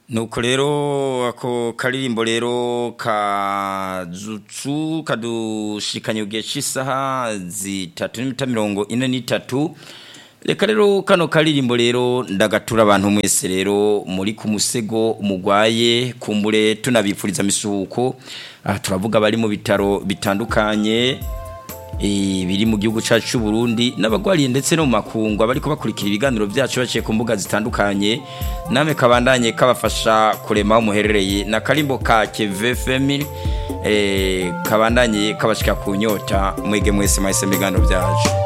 nuko rero ako karirimbo rero kazutsu kadushikanye ugiye cy'isaha 3:43. Reka rero kano karirimbo rero ndagatura abantu mwese rero muri ku musego umugwaye kumbure tunabipfuriza misuhuko. Turavuga bari mu bitaro bitandukanye biri mu gihugu cyacu cy'u Burundi n'abagwariye ndetse no mu makungu abari ko bakurikira ibiganiro byacu baciye ku mbuga zitandukanye. Name kabandanye kabafasha kurema umuherereye na karimbo ka Keve Family kabandanye kabashika kunyota mwege mwese mahise ibiganiro byacu.